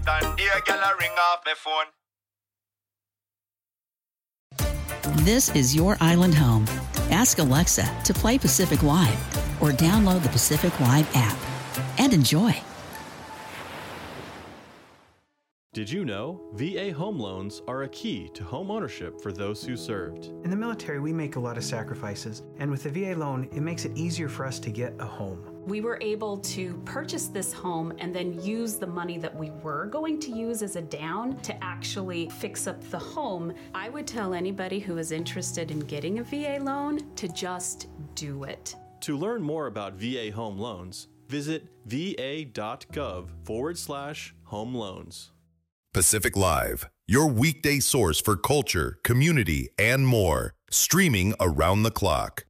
and dear girl, I ring off my phone. This is your island home. Ask Alexa to play Pacific Live or download the Pacific Live app and enjoy. Did you know VA home loans are a key to home ownership for those who served? In the military, we make a lot of sacrifices, and with the VA loan, it makes it easier for us to get a home. We were able to purchase this home and then use the money that we were going to use as a down to actually fix up the home. I would tell anybody who is interested in getting a VA loan to just do it. To learn more about VA home loans, visit va.gov/home loans. Pacific Live, your weekday source for culture, community, and more, streaming around the clock.